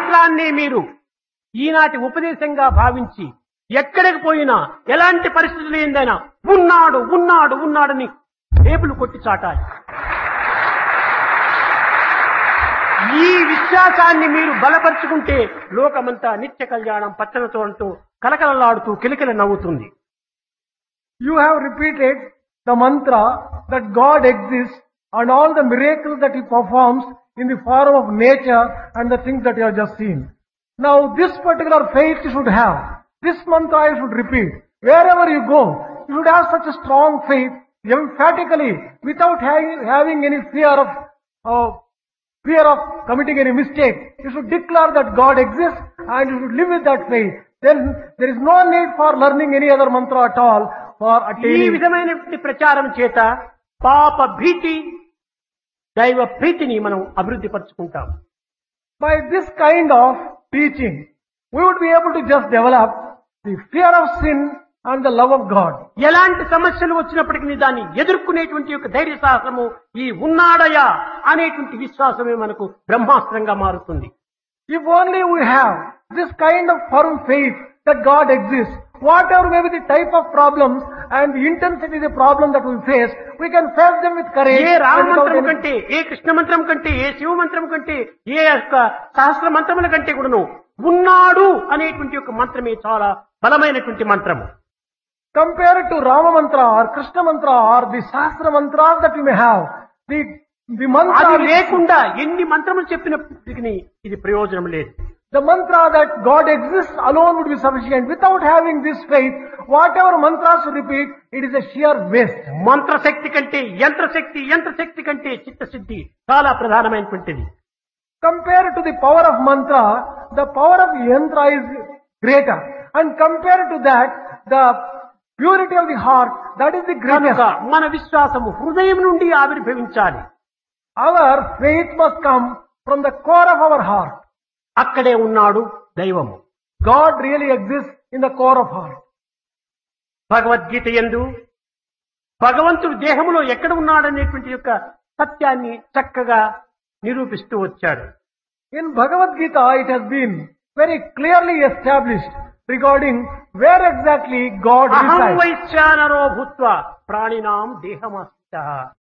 మంత్రాన్ని మీరు ఈనాటి ఉపదేశంగా భావించి ఎక్కడికి పోయినా ఎలాంటి పరిస్థితులు ఏందైనా ఉన్నాడు ఉన్నాడు ఉన్నాడని టేబుల్ కొట్టి చాటాలి. ఈ విశ్వాసాన్ని మీరు బలపరుచుకుంటే లోకమంతా నిత్య కళ్యాణం పచ్చనతోంతో కలకలలాడుతూ కిలకిల నవ్వుతుంది. You have repeated the mantra that God exists and all the miracles that He performs in the form of nature and the things that you have just seen. Now this particular faith you should have. This mantra you should repeat. Wherever you go, you should have such a strong faith, emphatically, without having any fear of committing any mistake. You should declare that God exists and you should live with that faith. Then there is no need for learning any other mantra at all for ఈ attaining. విధమైన ప్రచారం చేత పాప భీతి దైవ ప్రీతిని మనం అభివృద్ధి పరుచుకుంటాం. By this kind of teaching, we would be able to just develop the fear of sin and the love of God. ఎలాంటి సమస్యలు వచ్చినప్పటికీ దాన్ని ఎదుర్కొనేటువంటి యొక్క ధైర్య సాహసము ఈ ఉన్నాడయా అనేటువంటి విశ్వాసమే మనకు బ్రహ్మాస్త్రంగా మారుతుంది. If only we have this kind of firm faith that God exists, whatever may be the type of problems and the intensity of the problem that we face them with courage. A Rama and without మంత్రం any- కంటే, ఏ కృష్ణ మంత్రం కంటే, ఏ శివ మంత్రం కంటే, ఏ యొక్క సహస్ర మంత్రముల కంటే కూడాను ఉన్నాడు అనేటువంటి యొక్క మంత్రమే చాలా బలమైనటువంటి మంత్రము. Compared to Rama mantra or Krishna mantra or the Sahasra mantras that you may have, the mantra అది లేకుండా ఎన్ని మంత్రములు చెప్పినప్పటికీ ఇది ప్రయోజనం లేదు. the mantra that God exists alone would be sufficient. Without having this faith, whatever mantras you repeat, it is a sheer waste. మంత్రశక్తి కంటే యంత్రశక్తి, యంత్రశక్తి కంటే చిత్తశుద్ధి చాలా ప్రధానమైనటువంటిది. Compared to the power of mantra, the power of yantra is greater. And compared to that, the purity of the heart, that is the కనుక greatest. మన విశ్వాసము హృదయం నుండి ఆవిర్భవించాలి. Our faith must come from the core of our heart. అక్కడే ఉన్నాడు దైవము. God really exists in the core of heart. Bhagavad Gita యందు భగవంతుడు దేహములో ఎక్కడ ఉన్నాడనేటువంటి యొక్క సత్యాన్ని చక్కగా నిరూపిస్తూ వచ్చాడు. In Bhagavad Gita, it has been very clearly established regarding where exactly God అహం resides. వైశ్వానరో భూత్వా ప్రాణినాం దేహమాశ్రితః.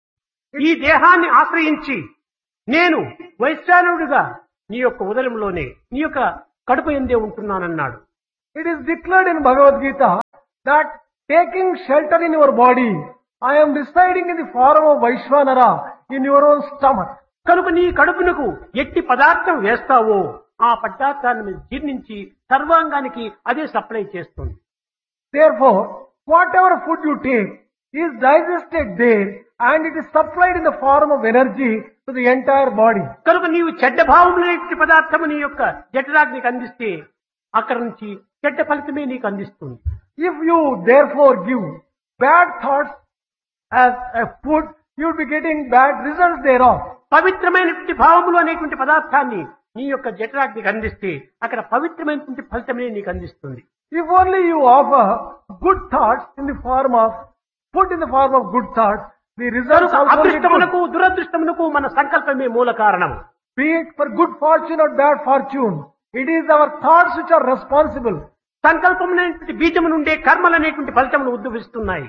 ఈ దేహాన్ని ఆశ్రయించి నేను వైశ్వానరుడిగా నీ యొక్క ఉదరంలోనే, నీ యొక్క కడుపు ఎందే ఉంటున్నానన్నాడు. It is declared in Bhagavad Gita that taking shelter in your body, I am residing in the form of Vaishvanara in your own stomach. కనుక నీ కడుపునకు ఎట్టి పదార్థం వేస్తావో ఆ పదార్థాన్ని జీర్ణించి సర్వాంగానికి అదే సప్లై చేస్తుంది. Therefore, whatever food you take is digested there and it is supplied in the form of energy to the entire body. కనుక నీవు చెడ్డ భావములైన పదార్థము నీ యొక్క జఠరాగ్నికి అందిస్తే అక్కడి నుంచి చెడ్డ ఫలితమే నీకు అందిస్తుంది. If you therefore give bad thoughts as a food, you will be getting bad results thereof. పవిత్రమైనటువంటి భావములు అనేటువంటి పదార్థాన్ని నీ యొక్క జఠరాగ్నికి అందిస్తే అక్కడ పవిత్రమైనటువంటి ఫలితమే నీకు అందిస్తుంది. If only you offer good thoughts in the form of food in the form of good thoughts, the results కనుక also will be good. అదృష్టమునకు దురదృష్టమునకు మన సంకల్పమే మూల కారణం. Be it for good fortune or bad fortune, it is our thoughts which are responsible. సంకల్పమైనటువంటి బీజము నుండే కర్మలు అనేటువంటి ఫలితములు ఉద్భవిస్తున్నాయి.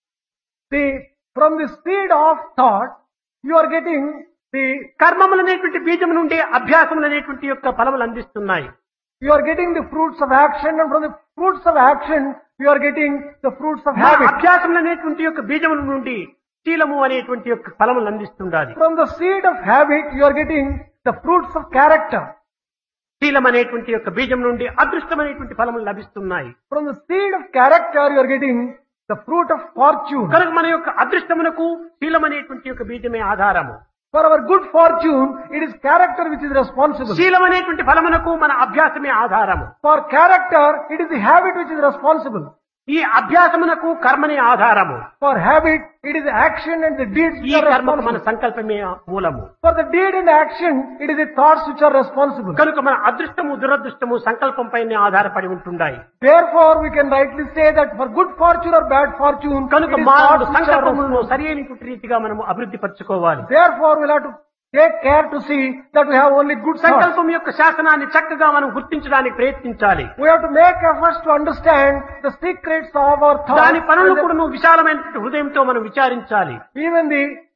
From the seed of thought, you are getting the కర్మములు అనేటువంటి బీజము నుండే అభ్యాసములు అనేటువంటి యొక్క ఫలములు అందిస్తున్నాయి. you are getting the fruits of action, and from the fruits of action, you are getting the fruits of ఆ habit. అభ్యాసములు అనేటువంటి యొక్క బీజముల నుండి శీలము అనేటువంటి యొక్క ఫలములు అందిస్తుండాలి. From the seed of habit, you are getting the fruits of character. శీలం అనేటువంటి యొక్క బీజం నుండి అదృష్టమైనటువంటి ఫలములు లభిస్తున్నాయి. From the seed of character, you are getting the fruit of fortune. కనుక మన యొక్క అదృష్టమునకు శీలం అనేటువంటి యొక్క బీజమే ఆధారము. For our good fortune, it is character which is responsible. శీలం అనేటువంటి ఫలమునకు మన అభ్యాసమే ఆధారము. For character, it is the habit which is responsible. ఈ అభ్యాసమునకు కర్మనే ఆధారము. For habit, it is action and the deeds ఈ which are కర్మకు మన responsible. సంకల్పమే మూలము. For the deed and action, it is the thoughts which are responsible. కనుక మన అదృష్టము దురదృష్టము సంకల్పం పైనే ఆధారపడి ఉంటున్నాయి. Therefore, we can rightly say that for good fortune or bad fortune, కనుక it is మానవుడు thoughts which are సంకల్పములను responsible. సరైనటువంటి రీతిగా మనము అభివృద్ధి పరచుకోవాలి. Therefore, we'll have to take care to see that we have only good thoughts. సంకల్పం యొక్క శాసనాన్ని చక్కగా మనం గుర్తించడానికి ప్రయత్నించాలి. We have to make efforts to understand the secrets of our దాని thoughts. పనులు కూడా నువ్వు విశాలమైన హృదయంతో మనం విచారించాలి. Even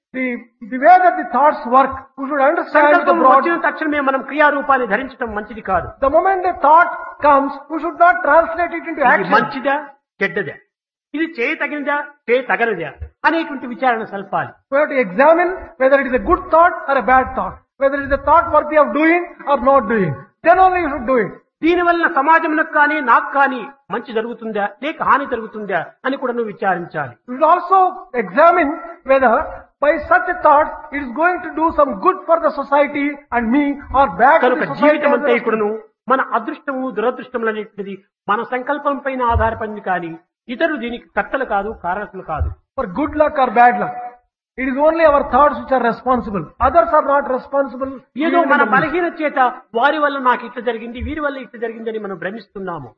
the way that the thoughts work, we should understand the సంకల్పం broad. వచ్చిన తక్షణమే మనం క్రియారూపాన్ని ధరించడం మంచిది కాదు. The moment the thought comes, we should not translate it into ఇది action. మంచిదా చెడ్డదా, ఇది చేయతగినదా చేయతగనదా అనేటువంటి విచారణ సల్పాలి. We have to examine whether it is a good thought or a bad thought, whether it is a thought worthy of doing or not doing. Then only you should do it. దీనివల్ల సమాజంలోకి కానీ నాకు కానీ మంచి జరుగుతుందా లేక హాని జరుగుతుందా అని కూడా నువ్వు విచారించాలి. You should also examine whether by such a thought it is going to do some good for the society and me or bad for కనుక the society. జీవితం అంతా as well. ఇప్పుడును మన అదృష్టము దురదృష్టములు అనేటువంటిది మన సంకల్పం పైన ఆధారపడింది కానీ ఇతరులు దీనికి కర్తలు కాదు కారకులు కాదు. For good luck or bad luck, it is only our thoughts which are responsible. Others are not responsible. ఏదో even in మన the least. బలహీన చేత వారి వల్ల నాకు ఇట్లా జరిగింది వీరి వల్ల ఇట్లా జరిగింది అని మనం భ్రమిస్తున్నాము.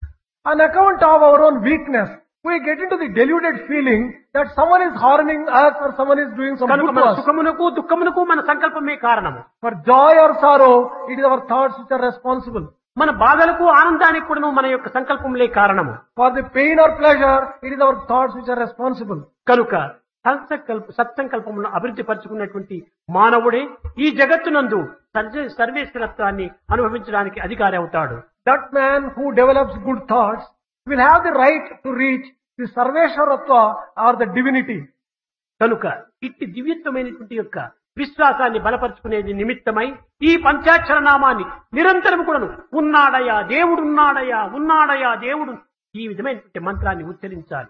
On account of our own weakness, we get into the deluded feeling that someone is harming us or someone is doing some కనుక good మన to us. సుఖమునకు దుఃఖమునకు మన సంకల్పమే కారణము. For joy or sorrow, it is our thoughts which are responsible. మన బాధలకు ఆనందానికి కూడా మన యొక్క సంకల్పములే కారణము. For the pain or pleasure, it is our thoughts which are responsible. కనుక సత్సంకల్పములను అభివృద్ధి పరుచుకున్నటువంటి మానవుడే ఈ జగత్తునందు సర్వేశ్వరత్వాన్ని అనుభవించడానికి అధికారి అవుతాడు. That man who develops good thoughts will have the right to reach the Sarveshwaratva or the divinity. కనుక ఇట్టి దివ్యత్వమైనటువంటి యొక్క విశ్వాసాన్ని బలపరుచుకునేది నిమిత్తమై ఈ పంచాక్షర నామాన్ని నిరంతరం కూడాను ఉన్నాడయా దేవుడున్నాడయా ఉన్నాడయా దేవుడు ఈ విధమైనటువంటి మంత్రాన్ని ఉచ్చరించాలి.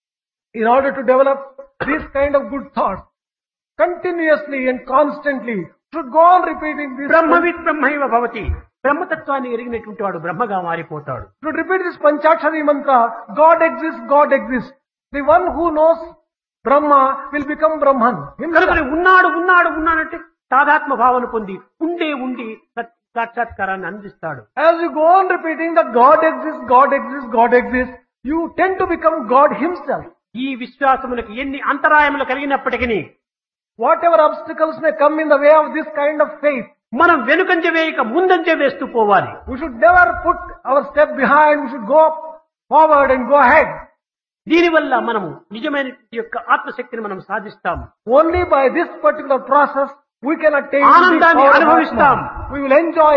In order to develop this kind of good thoughts, continuously and constantly should go on repeating this. బ్రహ్మవిత్ బ్రహ్మైవ భవతి, బ్రహ్మతత్వాన్ని ఎరిగినటువంటి వాడు బ్రహ్మగా మారిపోతాడు. Should repeat this Panchakshari mantra, God exists, God exists. The one who knows Brahma will become Brahman. కనుక ఉన్నాడు ఉన్నాడు ఉన్నాడంటే తాదాత్మ భావన పొంది ఉండే ఉండి సాక్షాత్కారాన్ని అందిస్తాడు. As you go on repeating that God exists, God exists, God exists, you tend to become God himself. ఈ విశ్వాసములకు ఎన్ని అంతరాయములు కలిగినప్పటికీ Whatever obstacles may come in the way of this kind of faith, మనం వెనుకంజ వేయక ముందంజ వేస్తూ పోవాలి. we should never put our step behind, we should go forward and go ahead. దీనివల్ల మనము నిజమైన యొక్క ఆత్మశక్తిని మనం సాధిస్తాము. Only by this particular process we can attain the ఆనందాన్ని power of అనుభవిస్తాం. Atma. We will enjoy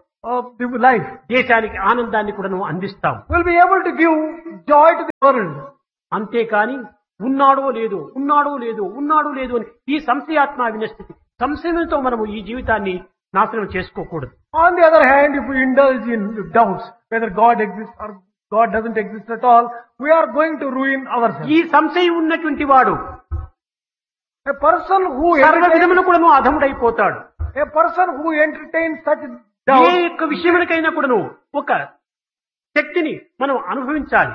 the life. దేశానికి ఆనందాన్ని కూడా అందిస్తాం. We will be able to give joy to the world. అంతేకాని ఉన్నాడో లేదో ఉన్నాడో లేదో ఉన్నాడో లేదో అని ఈ సంశయాత్మ వినస్థితి సంశయంతో మనము ఈ జీవితాన్ని నాశనం చేసుకోకూడదు. On the other hand, if we indulge in doubts whether God exists or God doesn't exist at all, we are going to ruin ourselves. ఈ సంశయం ఉన్నటువంటి వాడు A person who సర్వ entertains, విధమును కూడా అధముడైపోతాడు. a person who entertains such A doubts, యొక్క విషయములకైనా కూడాను ఒక శక్తిని మనం అనుభవించాలి.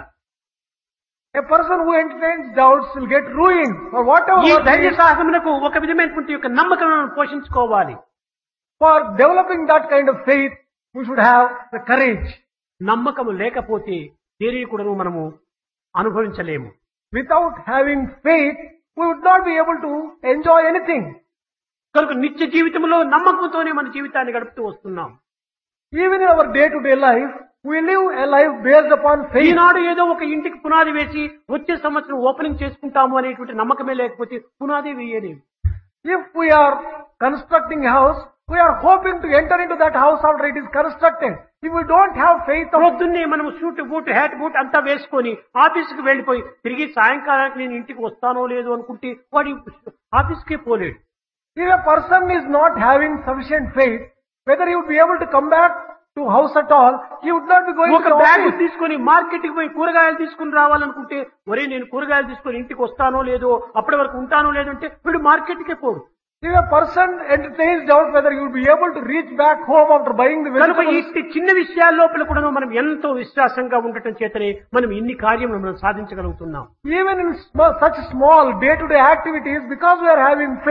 a person who entertains doubts will get ruined for whatever. ఈ work he ధైర్య is. సాహసమునకు ఒక విధమైనటువంటి యొక్క నమ్మకం పోషించుకోవాలి. For developing that kind of faith, we should have the courage. నమ్మకము లేకపోతే దేనిని కూడాను మనము అనుభవించలేము. Without having faith, we would not be able to enjoy anything. కనుక నిత్య జీవితంలో నమ్మకంతోనే మన జీవితాన్ని గడుపుతూ వస్తున్నాం. Even in our day-to-day life, we live a life based upon faith. ఈనాడు ఏదో ఒక ఇంటికి పునాది వేసి వచ్చే సంవత్సరం ఓపెనింగ్ చేసుకుంటాము అనేటువంటి నమ్మకమే లేకపోతే పునాది వేయలేము. If we are constructing a house, we are hoping to enter into that house after it is constructed. If we don't have faith of పొద్దున్నే మనం షూట్ బూట్ హ్యాట్ బూట్ అంతా వేసుకొని ఆఫీస్కి వెళ్ళిపోయి తిరిగి సాయంకాలానికి నేను ఇంటికి వస్తానో లేదో అనుకుంటే వాడి ఆఫీస్కే పోలేడు. if a person is not having sufficient faith, whether he would be able to come back to house at all, he would not be going ఒక to the బ్యాగ్ office. తీసుకొని మార్కెట్ కి పోయి కూరగాయలు తీసుకుని రావాలనుకుంటే ఒరే నేను కూరగాయలు తీసుకొని ఇంటికి వస్తానో లేదో అప్పటి వరకు ఉంటానో లేదో అంటే వీడు మార్కెట్ కే పోడు. If a person entertains doubt whether he will be able to reach back home after buying the కనుక vegetables, ఈ చిన్న విషయాల లోపల కూడా మనం ఎంతో విశ్వాసంగా ఉండటం చేతనే మనం ఇన్ని కార్యములు మనం సాధించగలుగుతున్నాం. even in such small day-to-day activities, because we are having faith,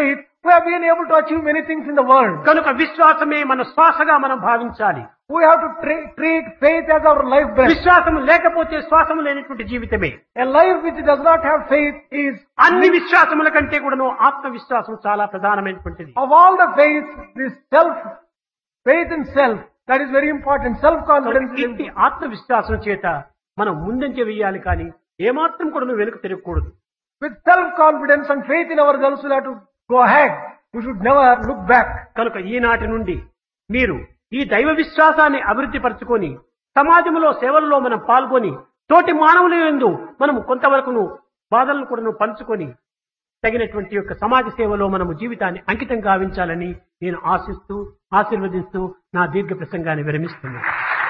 We have been able to achieve many things in the world. కనుక విశ్వాసమే మన శ్వాసగా మనం భావించాలి. We have to treat faith as our life breath. విశ్వాసం లేకపోతే శ్వాసం లేనటువంటి జీవితమే. A life which does not have faith is, అన్ని విశ్వాసముల కంటే కూడాను ఆత్మవిశ్వాసం చాలా ప్రధానమైనటువంటిది. of all the faith, this faith in self, that is very important. Self-confidence is ఇంటి ఆత్మవిశ్వాసం చేత మనం ముందంజ వేయాలి కానీ ఏమాత్రం కూడా వెనుక తిరగకూడదు. with self-confidence and faith in ourselves, we have to go ahead. We should never look back. కనుక ఈనాటి నుండి మీరు ఈ దైవ విశ్వాసాన్ని అభివృద్ధి పరచుకొని సమాజంలో సేవల్లో మనం పాల్గొని తోటి మానవుల యందు మనం కొంతవరకును బాధలను కూడా పంచుకొని తగినటువంటి యొక్క సమాజ సేవలో మనము జీవితాన్ని అంకితం గావించాలని నేను ఆశిస్తూ ఆశీర్వదిస్తూ నా దీర్ఘ ప్రసంగాన్ని విరమిస్తున్నాను.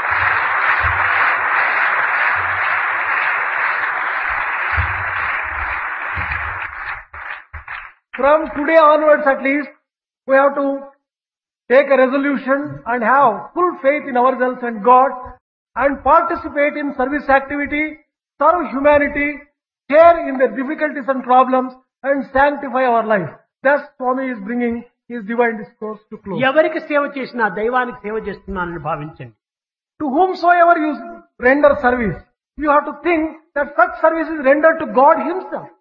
From today onwards at least, we have to take a resolution and have full faith in ourselves and God and participate in service activity, serve humanity, share in their difficulties and problems and sanctify our life. Thus Swami is bringing his divine discourse to close. ఎవరికి సేవ చేసినా దైవానికి సేవ చేస్తున్నానని భావించండి. To whomsoever you render service, you have to think that such service is rendered to God himself.